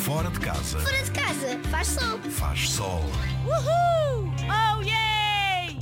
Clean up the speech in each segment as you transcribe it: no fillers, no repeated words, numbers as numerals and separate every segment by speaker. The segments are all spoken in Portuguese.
Speaker 1: Fora de casa.
Speaker 2: Fora de casa, faz sol.
Speaker 1: Faz sol.
Speaker 3: Uhul! Oh, yay!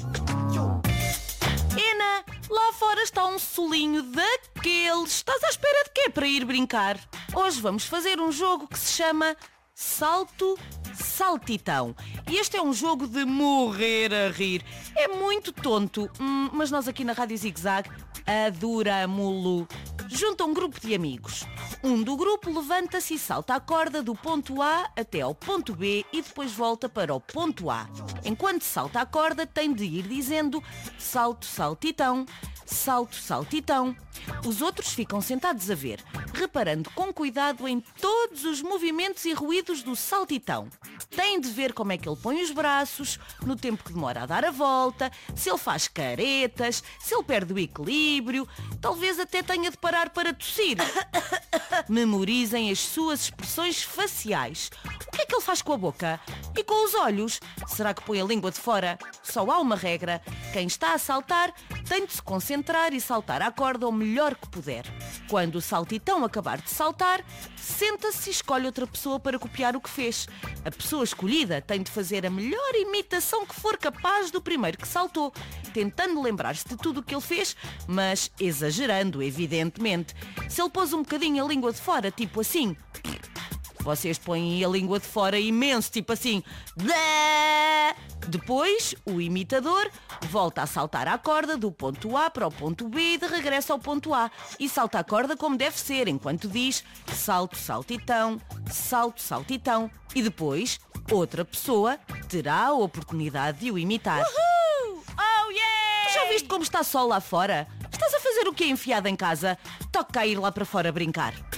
Speaker 3: Ena, lá fora está um solinho daqueles. Estás à espera de quê para ir brincar? Hoje vamos fazer um jogo que se chama Salto Saltitão. E este é um jogo de morrer a rir. É muito tonto, mas nós aqui na Rádio Zig Zag adoramo-lo. Junta um grupo de amigos. Um do grupo levanta-se e salta a corda do ponto A até ao ponto B e depois volta para o ponto A. Enquanto salta a corda, tem de ir dizendo salto, saltitão, salto, saltitão. Os outros ficam sentados a ver, reparando com cuidado em todos os movimentos e ruídos do saltitão. Têm de ver como é que ele põe os braços, no tempo que demora a dar a volta, se ele faz caretas, se ele perde o equilíbrio, talvez até tenha de parar para tossir. Memorizem as suas expressões faciais. O que é que ele faz com a boca? E com os olhos? Será que põe a língua de fora? Só há uma regra. Quem está a saltar tem de se concentrar e saltar à corda o melhor que puder. Quando o saltitão acabar de saltar, senta-se e escolhe outra pessoa para copiar o que fez. A pessoa escolhida tem de fazer a melhor imitação que for capaz do primeiro que saltou, tentando lembrar-se de tudo o que ele fez, mas exagerando, evidentemente. Se ele pôs um bocadinho a língua de fora, tipo assim, vocês põem a língua de fora imenso, tipo assim. Blé! Depois, o imitador volta a saltar a corda do ponto A para o ponto B e de regresso ao ponto A. E salta a corda como deve ser, enquanto diz salto, saltitão, salto, saltitão. E depois, outra pessoa terá a oportunidade de o imitar. Uhul! Oh, yeah! Já viste como está sol lá fora? Estás a fazer o quê enfiado em casa? Toca a ir lá para fora brincar.